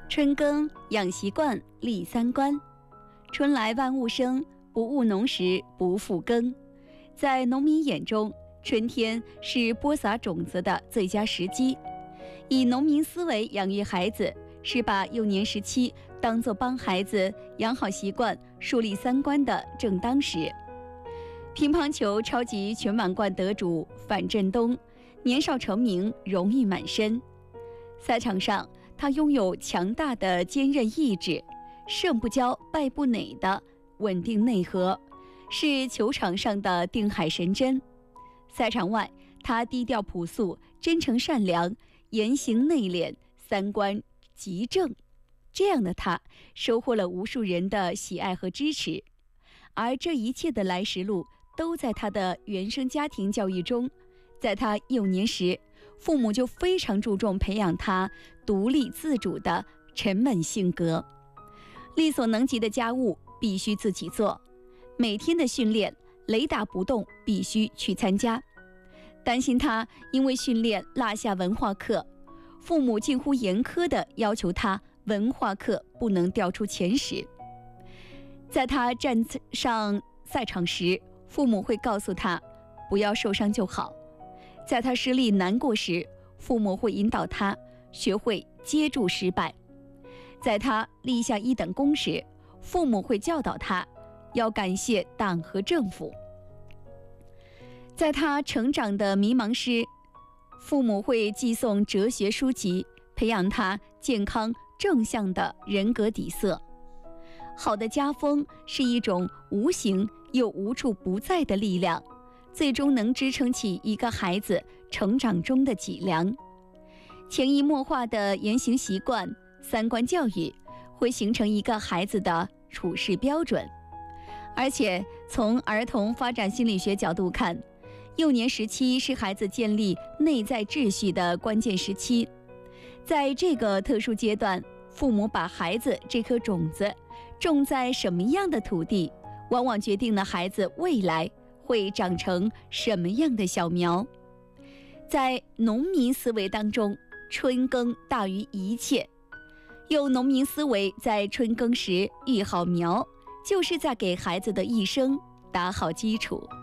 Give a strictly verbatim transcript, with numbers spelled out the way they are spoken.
春耕养习惯，立三观。春来万物生，不务农时不复耕。在农民眼中，春天是播撒种子的最佳时机。以农民思维养育孩子，是把幼年时期当作帮孩子养好习惯、树立三观的正当时。乒乓球超级全碗冠得主樊振东，年少成名，荣誉满身。赛场上，他拥有强大的坚韧意志，胜不骄，败不馁的稳定内核，是球场上的定海神针。赛场外，他低调朴素，真诚善良，言行内敛，三观极正。这样的他，收获了无数人的喜爱和支持。而这一切的来时路，都在他的原生家庭教育中。在他幼年时，父母就非常注重培养他独立自主的沉稳性格，力所能及的家务必须自己做，每天的训练雷打不动必须去参加。担心他因为训练落下文化课，父母近乎严苛地要求他文化课不能掉出前十。在他站上赛场时，父母会告诉他不要受伤就好。在他失利难过时，父母会引导他学会接住失败。在他立下一等功时，父母会教导他要感谢党和政府。在他成长的迷茫时，父母会寄送哲学书籍，培养他健康正向的人格底色。好的家风是一种无形又无处不在的力量，最终能支撑起一个孩子成长中的脊梁。潜移默化的言行习惯、三观教育，会形成一个孩子的处事标准。而且从儿童发展心理学角度看，幼年时期是孩子建立内在秩序的关键时期。在这个特殊阶段，父母把孩子这颗种子种在什么样的土地，往往决定了孩子未来会长成什么样的小苗。在农民思维当中，春耕大于一切。用农民思维在春耕时育好苗，就是在给孩子的一生打好基础。